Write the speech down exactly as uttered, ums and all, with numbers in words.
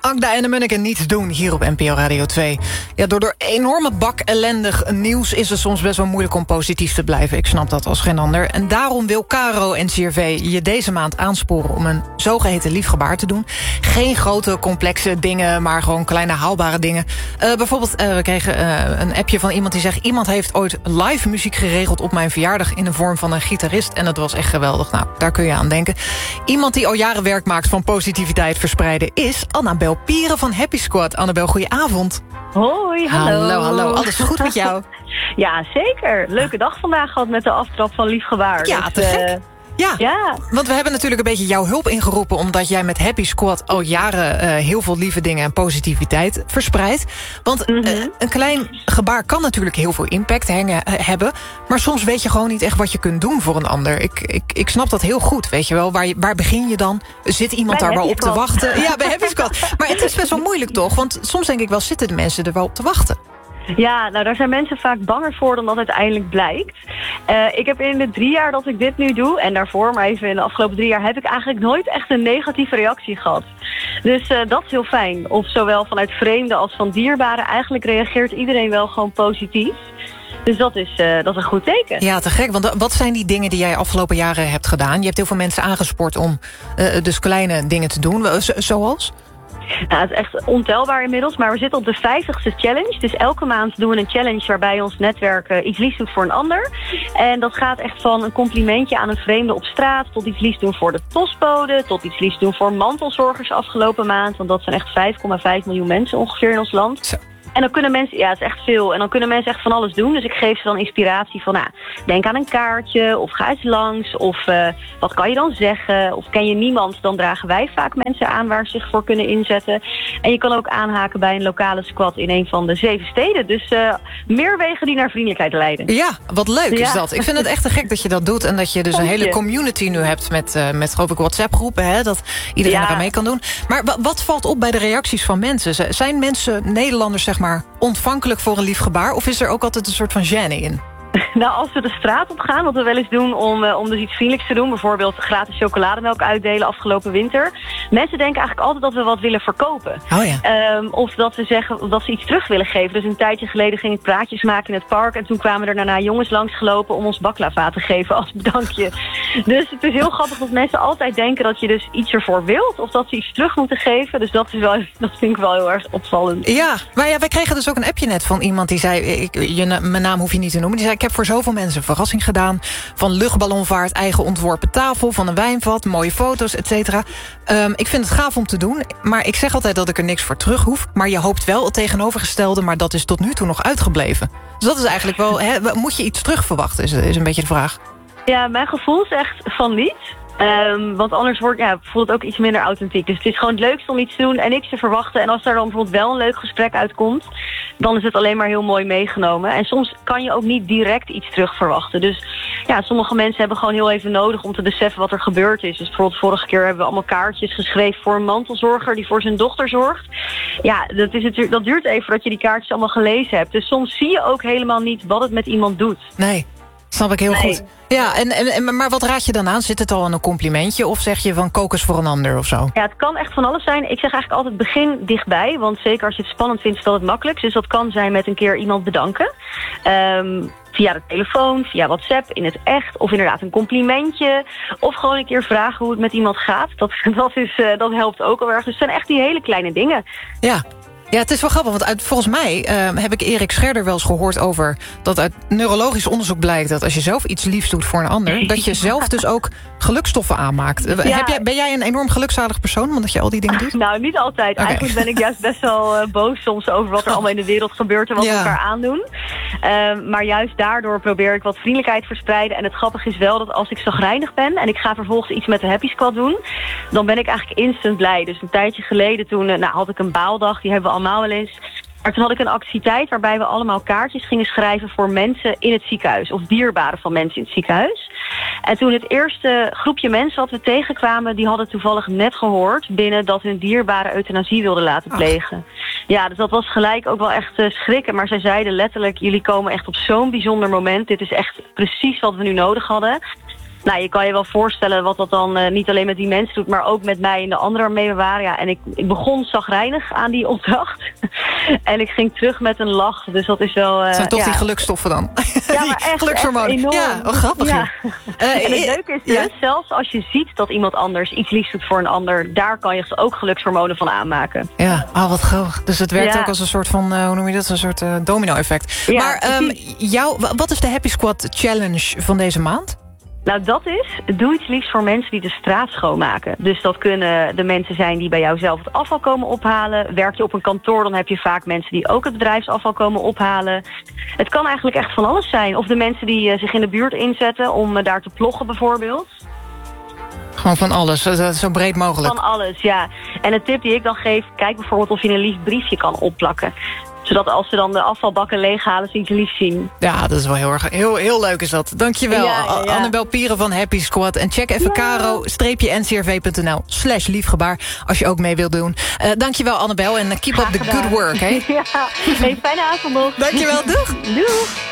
Agda en de Munniken niets doen hier op N P O Radio twee. Ja, door, door enorme bak ellendig nieuws is het soms best wel moeilijk om positief te blijven. Ik snap dat als geen ander. En daarom wil Caro en C R V je deze maand aansporen om een zogeheten liefgebaar te doen. Geen grote, complexe dingen, maar gewoon kleine haalbare dingen. Uh, bijvoorbeeld, uh, we kregen uh, een appje van iemand die zegt... iemand heeft ooit live muziek geregeld op mijn verjaardag in de vorm van een gitarist. En dat was echt geweldig. Nou, daar kun je aan denken. Iemand die al jaren werk maakt van positiviteit verspreiden is Annabel Pieren van Happy Squad. Annabel, goedenavond. Hoi, hallo. Hallo, hallo. Alles goed met jou? Ja, zeker. Leuke dag vandaag gehad met de aftrap van Liefgebaar. Ja, dus, te gek. Uh, Ja, ja, want we hebben natuurlijk een beetje jouw hulp ingeroepen... omdat jij met Happy Squad al jaren uh, heel veel lieve dingen en positiviteit verspreidt. Want mm-hmm. uh, een klein gebaar kan natuurlijk heel veel impact hengen, uh, hebben... maar soms weet je gewoon niet echt wat je kunt doen voor een ander. Ik, ik, ik snap dat heel goed, weet je wel. Waar, je, waar begin je dan? Zit iemand bij daar wel op te wachten? Ja, bij Happy Squad. Maar het is best wel moeilijk toch? Want soms denk ik wel, zitten de mensen er wel op te wachten? Ja, nou daar zijn mensen vaak banger voor dan dat uiteindelijk blijkt. Uh, ik heb in de drie jaar dat ik dit nu doe, en daarvoor, maar even in de afgelopen drie jaar... heb ik eigenlijk nooit echt een negatieve reactie gehad. Dus uh, dat is heel fijn. Of zowel vanuit vreemden als van dierbaren. Eigenlijk reageert iedereen wel gewoon positief. Dus dat is, uh, dat is een goed teken. Ja, te gek. Want wat zijn die dingen die jij afgelopen jaren hebt gedaan? Je hebt heel veel mensen aangespoord om uh, dus kleine dingen te doen. Z- zoals? Nou, het is echt ontelbaar inmiddels, maar we zitten op de vijftigste challenge. Dus elke maand doen we een challenge waarbij ons netwerk uh, iets liefs doet voor een ander. En dat gaat echt van een complimentje aan een vreemde op straat... tot iets liefs doen voor de postbode, tot iets liefs doen voor mantelzorgers afgelopen maand. Want dat zijn echt vijf komma vijf miljoen mensen ongeveer in ons land. Zo. En dan kunnen mensen, ja, het is echt veel. En dan kunnen mensen echt van alles doen. Dus ik geef ze dan inspiratie van, nou, denk aan een kaartje. Of ga eens langs. Of uh, wat kan je dan zeggen? Of ken je niemand? Dan dragen wij vaak mensen aan waar ze zich voor kunnen inzetten. En je kan ook aanhaken bij een lokale squad in een van de zeven steden. Dus uh, meer wegen die naar vriendelijkheid leiden. Ja, wat leuk ja. is dat. Ik vind het echt te gek dat je dat doet. En dat je dus een hele community nu hebt met, uh, met geloof ik, WhatsApp-groepen. Hè, dat iedereen ja. eraan mee kan doen. Maar w- wat valt op bij de reacties van mensen? Zijn mensen, Nederlanders zeg maar... maar ontvankelijk voor een lief gebaar? Of is er ook altijd een soort van gêne in? Nou, als we de straat op gaan, wat we wel eens doen om, uh, om dus iets vriendelijks te doen... bijvoorbeeld gratis chocolademelk uitdelen afgelopen winter... mensen denken eigenlijk altijd dat we wat willen verkopen. Oh ja. Um, of dat we zeggen dat ze iets terug willen geven. Dus een tijdje geleden ging ik praatjes maken in het park... en toen kwamen er daarna jongens langsgelopen om ons baklava te geven als bedankje. Dus het is heel grappig dat mensen altijd denken dat je dus iets ervoor wilt... of dat ze iets terug moeten geven. Dus dat, is wel, dat vind ik wel heel erg opvallend. Ja, maar ja, wij kregen dus ook een appje net van iemand die zei... Ik, je, mijn naam hoef je niet te noemen. Die zei, ik heb voor zoveel mensen een verrassing gedaan. Van luchtballonvaart, eigen ontworpen tafel... van een wijnvat, mooie foto's, et cetera. Um, ik vind het gaaf om te doen. Maar ik zeg altijd dat ik er niks voor terug hoef. Maar je hoopt wel het tegenovergestelde... maar dat is tot nu toe nog uitgebleven. Dus dat is eigenlijk wel... Hè, moet je iets terug verwachten, is, is een beetje de vraag. Ja, mijn gevoel is echt van niet... Um, want anders wordt, ja, voelt het ook iets minder authentiek. Dus het is gewoon het leukste om iets te doen en niks te verwachten. En als daar dan bijvoorbeeld wel een leuk gesprek uitkomt... dan is het alleen maar heel mooi meegenomen. En soms kan je ook niet direct iets terug verwachten. Dus ja, sommige mensen hebben gewoon heel even nodig om te beseffen wat er gebeurd is. Dus bijvoorbeeld vorige keer hebben we allemaal kaartjes geschreven... voor een mantelzorger die voor zijn dochter zorgt. Ja, dat, is het, dat duurt even voordat je die kaartjes allemaal gelezen hebt. Dus soms zie je ook helemaal niet wat het met iemand doet. Nee. Snap ik heel nee. goed. Ja, en, en, maar wat raad je dan aan? Zit het al aan een complimentje of zeg je van kokos voor een ander of zo? Ja, het kan echt van alles zijn. Ik zeg eigenlijk altijd begin dichtbij. Want zeker als je het spannend vindt, is dat het makkelijkst. Dus dat kan zijn met een keer iemand bedanken. Um, via de telefoon, via WhatsApp, in het echt. Of inderdaad een complimentje. Of gewoon een keer vragen hoe het met iemand gaat. Dat, dat, is, uh, dat helpt ook al erg. Dus het zijn echt die hele kleine dingen. Ja. Ja, het is wel grappig, want uit, volgens mij uh, heb ik Erik Scherder wel eens gehoord over... dat uit neurologisch onderzoek blijkt dat als je zelf iets liefs doet voor een ander... dat je zelf dus ook gelukstoffen aanmaakt. Ja. Heb jij, ben jij een enorm gelukzalig persoon, omdat je al die dingen doet? Nou, niet altijd. Okay. Eigenlijk ben ik juist best wel uh, boos soms over wat er allemaal in de wereld gebeurt... en wat ja. we elkaar aandoen. Uh, maar juist daardoor probeer ik wat vriendelijkheid verspreiden. En het grappige is wel dat als ik chagrijnig ben... en ik ga vervolgens iets met de Happy Squad doen... dan ben ik eigenlijk instant blij. Dus een tijdje geleden toen uh, nou, had ik een baaldag, die hebben we allemaal wel eens. Maar toen had ik een activiteit waarbij we allemaal kaartjes gingen schrijven voor mensen in het ziekenhuis. Of dierbaren van mensen in het ziekenhuis. En toen het eerste groepje mensen wat we tegenkwamen, die hadden toevallig net gehoord binnen dat hun dierbare euthanasie wilden laten plegen. Ach. Ja, dus dat was gelijk ook wel echt uh, schrikken. Maar zij zeiden letterlijk, jullie komen echt op zo'n bijzonder moment. Dit is echt precies wat we nu nodig hadden. Nou, je kan je wel voorstellen wat dat dan uh, niet alleen met die mensen doet, maar ook met mij en de anderen waarmee we waren. Ja, en ik, ik begon chagrijnig aan die opdracht. En ik ging terug met een lach. Dus dat is wel... Uh, Het zijn toch ja. die gelukstoffen dan? Ja, maar echt, gelukshormonen. echt enorm. Ja, oh, grappig. Ja. Uh, en het leuke is dus, ja. zelfs als je ziet dat iemand anders iets liefs doet voor een ander, daar kan je ook gelukshormonen van aanmaken. Ja, oh, wat grappig. Dus het werkt ja. ook als een soort van, uh, hoe noem je dat, een soort uh, domino-effect. Ja, maar um, jou, wat is de Happy Squad Challenge van deze maand? Nou, dat is, doe iets liefs voor mensen die de straat schoonmaken. Dus dat kunnen de mensen zijn die bij jou zelf het afval komen ophalen. Werk je op een kantoor, dan heb je vaak mensen die ook het bedrijfsafval komen ophalen. Het kan eigenlijk echt van alles zijn. Of de mensen die uh, zich in de buurt inzetten om uh, daar te ploggen bijvoorbeeld. Gewoon van alles, zo breed mogelijk. Van alles, ja. En een tip die ik dan geef, kijk bijvoorbeeld of je een lief briefje kan opplakken. Zodat als ze dan de afvalbakken leeghalen, ze iets liefs zien. Ja, dat is wel heel erg heel, heel leuk is dat. Dankjewel, ja, ja, ja. Annabel Pieren van Happy Squad. En check even ja. caro-ncrv.nl slash liefgebaar als je ook mee wilt doen. Uh, dankjewel Annabel en keep Graag up the gedaan. Good work. Hè? Ja, hey, fijne avond nog. Dankjewel, doeg. Doeg.